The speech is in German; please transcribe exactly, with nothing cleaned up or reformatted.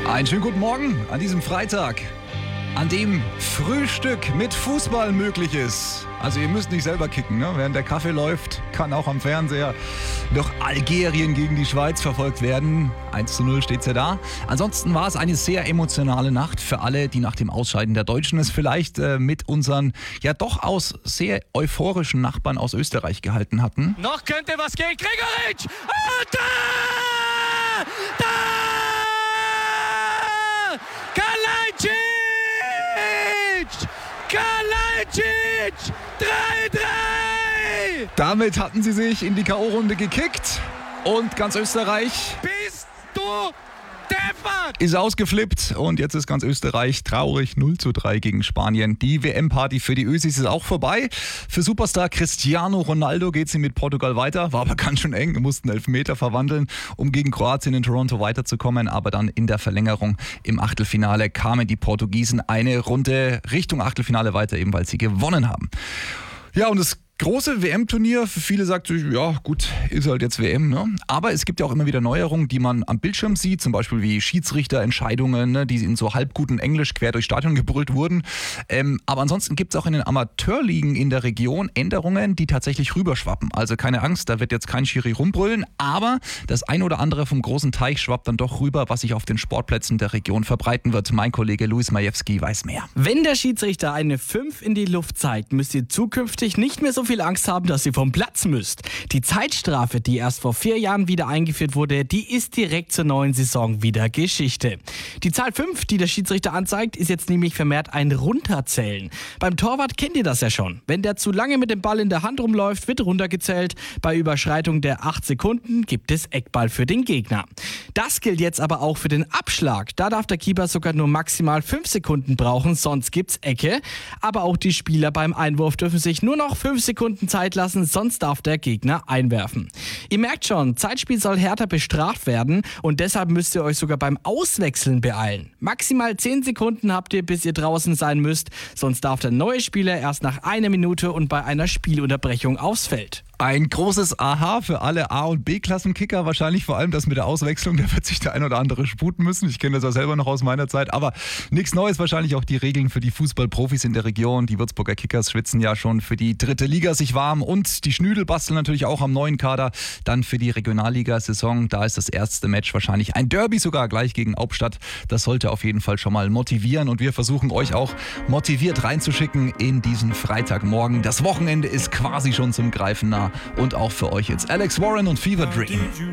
Einen schönen guten Morgen an diesem Freitag, an dem Frühstück mit Fußball möglich ist. Also ihr müsst nicht selber kicken, ne? Während der Kaffee läuft, kann auch am Fernseher noch Algerien gegen die Schweiz verfolgt werden. eins zu null steht's ja da. Ansonsten war es eine sehr emotionale Nacht für alle, die nach dem Ausscheiden der Deutschen es vielleicht äh, mit unseren ja doch aus sehr euphorischen Nachbarn aus Österreich gehalten hatten. Noch könnte was gehen. Gregoritsch! Und da! Da! Kalajdzic! Kalajdzic! drei drei! Damit hatten sie sich in die K O-Runde gekickt und ganz Österreich Bist du deppert? ist ausgeflippt und jetzt ist ganz Österreich traurig. null zu drei gegen Spanien. Die W M-Party für die Ösis ist auch vorbei. Für Superstar Cristiano Ronaldo geht sie mit Portugal weiter. War aber ganz schön eng. Wir mussten Elfmeter verwandeln, um gegen Kroatien in Toronto weiterzukommen. Aber dann in der Verlängerung im Achtelfinale kamen die Portugiesen eine Runde Richtung Achtelfinale weiter, eben weil sie gewonnen haben. Ja, und das große W M-Turnier, für viele sagt sich, ja gut, ist halt jetzt W M, ne? Aber es gibt ja auch immer wieder Neuerungen, die man am Bildschirm sieht, zum Beispiel wie Schiedsrichterentscheidungen, ne, die in so halbguten Englisch quer durchs Stadion gebrüllt wurden. Ähm, aber ansonsten gibt es auch in den Amateurligen in der Region Änderungen, die tatsächlich rüberschwappen. Also keine Angst, da wird jetzt kein Schiri rumbrüllen, aber das ein oder andere vom großen Teich schwappt dann doch rüber, was sich auf den Sportplätzen der Region verbreiten wird. Mein Kollege Luis Majewski weiß mehr. Wenn der Schiedsrichter eine fünf in die Luft zeigt, müsst ihr zukünftig nicht mehr so viel Angst haben, dass ihr vom Platz müsst. Die Zeitstrafe, die erst vor vier Jahren wieder eingeführt wurde, die ist direkt zur neuen Saison wieder Geschichte. Die Zahl fünf, die der Schiedsrichter anzeigt, ist jetzt nämlich vermehrt ein Runterzählen. Beim Torwart kennt ihr das ja schon. Wenn der zu lange mit dem Ball in der Hand rumläuft, wird runtergezählt. Bei Überschreitung der acht Sekunden gibt es Eckball für den Gegner. Das gilt jetzt aber auch für den Abschlag. Da darf der Keeper sogar nur maximal fünf Sekunden brauchen, sonst gibt's Ecke. Aber auch die Spieler beim Einwurf dürfen sich nur noch fünf Sekunden Zeit lassen, sonst darf der Gegner einwerfen. Ihr merkt schon, Zeitspiel soll härter bestraft werden und deshalb müsst ihr euch sogar beim Auswechseln beeilen. Maximal zehn Sekunden habt ihr, bis ihr draußen sein müsst, sonst darf der neue Spieler erst nach einer Minute und bei einer Spielunterbrechung aufs Feld. Ein großes Aha für alle A- und B-Klassenkicker, wahrscheinlich vor allem das mit der Auswechslung, da wird sich der ein oder andere sputen müssen. Ich kenne das ja selber noch aus meiner Zeit, aber nichts Neues, wahrscheinlich auch die Regeln für die Fußballprofis in der Region. Die Würzburger Kickers schwitzen ja schon für die dritte Liga sich warm und die Schnüdel basteln natürlich auch am neuen Kader. Dann für die Regionalliga-Saison, da ist das erste Match wahrscheinlich ein Derby sogar gleich gegen Hauptstadt. Das sollte auf jeden Fall schon mal motivieren und wir versuchen euch auch motiviert reinzuschicken in diesen Freitagmorgen. Das Wochenende ist quasi schon zum Greifen nah. Und auch für euch jetzt Alex Warren und Fever Dream.